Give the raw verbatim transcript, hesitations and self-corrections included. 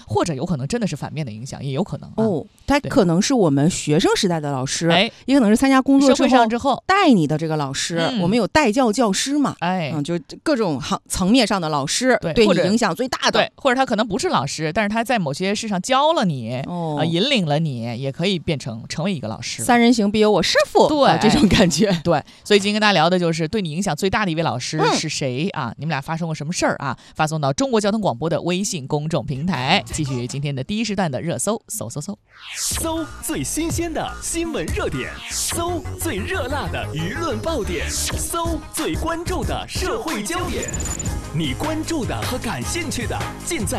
或者有可能真的是反面的影响，也有可能、啊、 哦，他可能是我们学生时代的老师， 哎， 也可能是参加工作社会上之后带你的这个老师、嗯、我们有带教教师嘛， 哎， 嗯，就各种行层面上的老师，对，对你影响最大的， 对，或者他可能不是老师，但是他在某些事上教了你，哦、呃，引领了你，也可以变成成为一个老师。 三人行必有我师傅， 对、 啊，这种感觉。 对，所以今天跟大家聊的就是对你影响最大的一位老师是谁、嗯、啊？你们俩发生过什么事儿啊？发送到中国交通广播的微信公众平台，继续今天的第一时段的热搜，搜搜搜， 搜最新鲜的新闻热点，搜最热辣的舆论爆点，搜最关注的社会焦点，你关注的和感兴趣的尽在